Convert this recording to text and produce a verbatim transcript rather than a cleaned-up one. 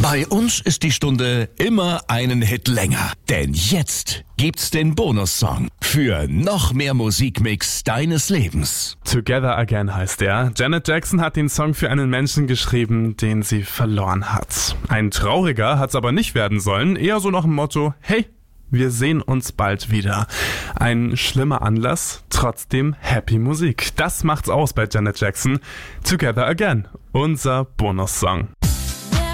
Bei uns ist die Stunde immer einen Hit länger. Denn jetzt gibt's den Bonussong für noch mehr Musikmix deines Lebens. Together Again heißt er. Janet Jackson hat den Song für einen Menschen geschrieben, den sie verloren hat. Ein trauriger hat's aber nicht werden sollen. Eher so nach dem Motto, hey, wir sehen uns bald wieder. Ein schlimmer Anlass, trotzdem happy Musik. Das macht's aus bei Janet Jackson. Together Again, unser Bonussong.